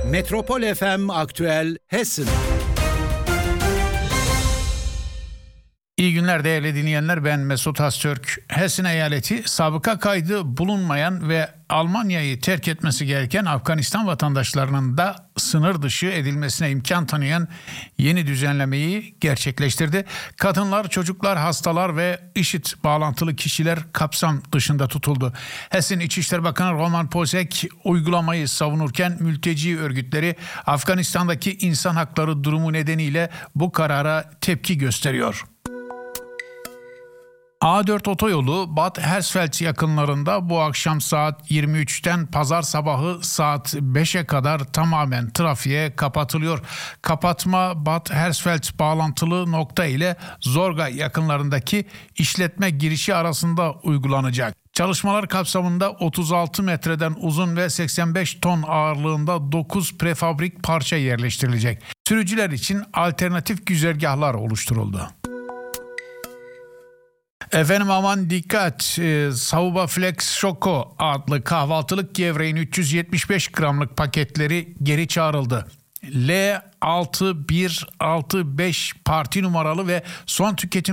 Metropol FM Aktüel Hessen. İyi günler değerli dinleyenler, ben Mesut Haztürk. Hessen eyaleti sabıka kaydı bulunmayan ve Almanya'yı terk etmesi gereken Afganistan vatandaşlarının da sınır dışı edilmesine imkan tanıyan yeni düzenlemeyi gerçekleştirdi. Kadınlar, çocuklar, hastalar ve IŞİD bağlantılı kişiler kapsam dışında tutuldu. Hessen İçişleri Bakanı Roman Posek uygulamayı savunurken mülteci örgütleri Afganistan'daki insan hakları durumu nedeniyle bu karara tepki gösteriyor. A4 otoyolu Bad Hersfeld yakınlarında bu akşam saat 23'ten pazar sabahı saat 5'e kadar tamamen trafiğe kapatılıyor. Kapatma Bad Hersfeld bağlantılı nokta ile Zorga yakınlarındaki işletme girişi arasında uygulanacak. Çalışmalar kapsamında 36 metreden uzun ve 85 ton ağırlığında 9 prefabrik parça yerleştirilecek. Sürücüler için alternatif güzergahlar oluşturuldu. Efendim aman dikkat, Sauber Flex Schoko adlı kahvaltılık gevreğin 375 gramlık paketleri geri çağrıldı. L6165 parti numaralı ve son tüketim